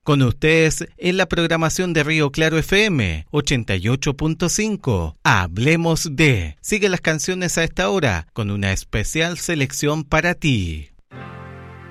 Con ustedes en la programación de Río Claro FM 88.5. Hablemos de. Sigue las canciones a esta hora con una especial selección para ti.